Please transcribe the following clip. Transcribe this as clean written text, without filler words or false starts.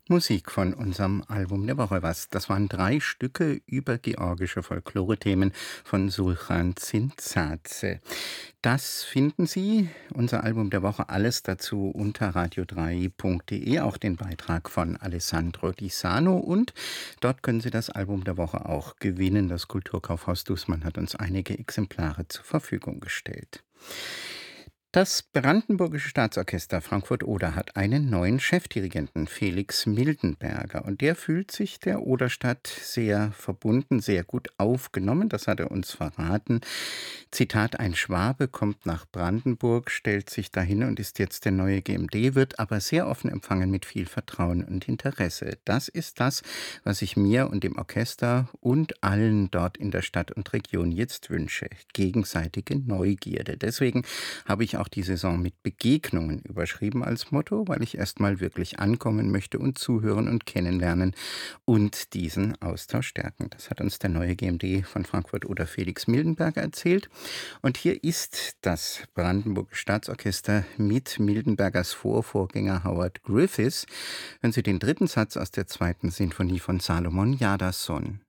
Musik von unserem Album der Woche. Das waren 3 Stücke über georgische Folklore-Themen von Sulchan Zintzadze. Das finden Sie, unser Album der Woche, alles dazu unter radio3.de, auch den Beitrag von Alessandro Di Sano. Und dort können Sie das Album der Woche auch gewinnen. Das Kulturkaufhaus Dußmann hat uns einige Exemplare zur Verfügung gestellt. Das Brandenburgische Staatsorchester Frankfurt-Oder hat einen neuen Chefdirigenten, Felix Mildenberger. Und der fühlt sich der Oderstadt sehr verbunden, sehr gut aufgenommen. Das hat er uns verraten. Zitat: Ein Schwabe kommt nach Brandenburg, stellt sich dahin und ist jetzt der neue GMD, wird aber sehr offen empfangen mit viel Vertrauen und Interesse. Das ist das, was ich mir und dem Orchester und allen dort in der Stadt und Region jetzt wünsche. Gegenseitige Neugierde. Deswegen habe ich auch die Saison mit Begegnungen überschrieben als Motto, weil ich erstmal wirklich ankommen möchte und zuhören und kennenlernen und diesen Austausch stärken. Das hat uns der neue GMD von Frankfurt oder Felix Mildenberger erzählt. Und hier ist das Brandenburgische Staatsorchester mit Mildenbergers Vorvorgänger Howard Griffiths. Hören Sie den dritten Satz aus der zweiten Sinfonie von Salomon Jadason.